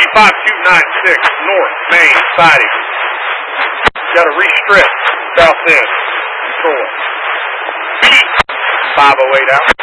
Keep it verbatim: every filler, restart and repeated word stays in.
five two nine six, North Main Siding. Got a restrip, south end. Control it. five oh eight out.